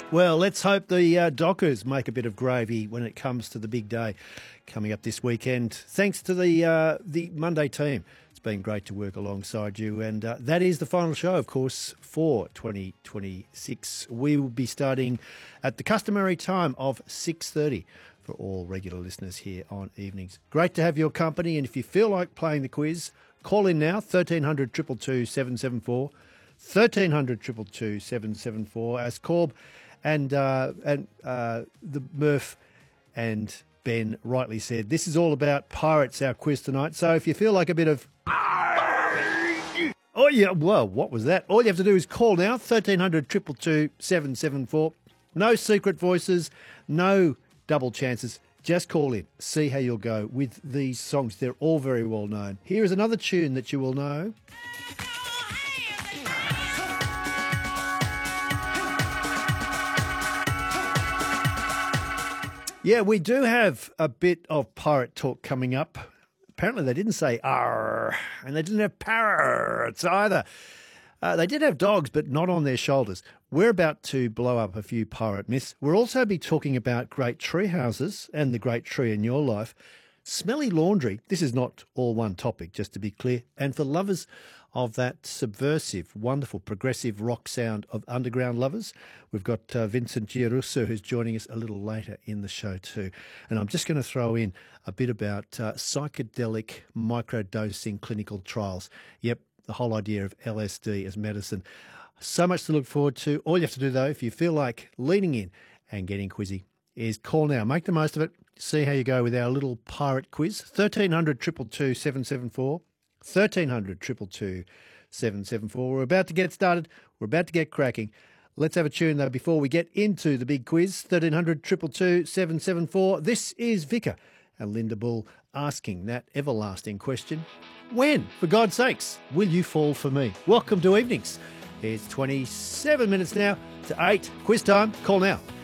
Well, let's hope the Dockers make a bit of gravy when it comes to the big day coming up this weekend. Thanks to the Monday team. It's been great to work alongside you. And that is the final show, of course, for 2026. We will be starting at the customary time of 6:30 for all regular listeners here on Evenings. Great to have your company. And if you feel like playing the quiz, call in now, 1300 222 774. 1300 222 774. As Corb and the Murph and Ben rightly said, this is all about Pirates, our quiz tonight. So if you feel like a bit of... Oh, yeah, well, what was that? All you have to do is call now, 1300 222 774. No secret voices, no double chances. Just call in, see how you'll go with these songs. They're all very well known. Here is another tune that you will know. Yeah, we do have a bit of pirate talk coming up. Apparently they didn't say "arr," and they didn't have parrots either. They did have dogs, but not on their shoulders. We're about to blow up a few pirate myths. We'll also be talking about great tree houses and the great tree in your life. Smelly laundry. This is not all one topic, just to be clear. And for lovers of that subversive, wonderful, progressive rock sound of Underground Lovers, we've got Vincent Giarusso, who's joining us a little later in the show too. And I'm just going to throw in a bit about psychedelic microdosing clinical trials. Yep, the whole idea of LSD as medicine. So much to look forward to. All you have to do, though, if you feel like leaning in and getting quizzy, is call now. Make the most of it. See how you go with our little pirate quiz. 1300 222 774. 1300 222 774. We're about to get started. We're about to get cracking. Let's have a tune, though, before we get into the big quiz. 1300 222 774. This is Vicar and Linda Bull asking that everlasting question. When, for God's sakes, will you fall for me? Welcome to Evenings. It's 27 minutes now to 8. Quiz time. Call now.